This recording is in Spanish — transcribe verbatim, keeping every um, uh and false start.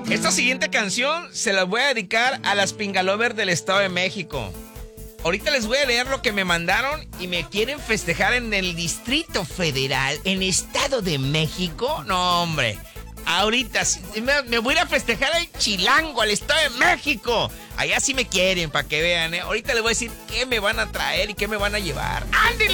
Esta siguiente canción se la voy a dedicar a las Pingalovers del Estado de México. Ahorita les voy a leer lo que me mandaron y me quieren festejar en el Distrito Federal, en Estado de México. No, hombre. Ahorita me, me voy a ir a festejar al Chilango, al Estado de México. Allá sí me quieren, para que vean, ¿eh? Ahorita les voy a decir qué me van a traer y qué me van a llevar. ¡Ándale!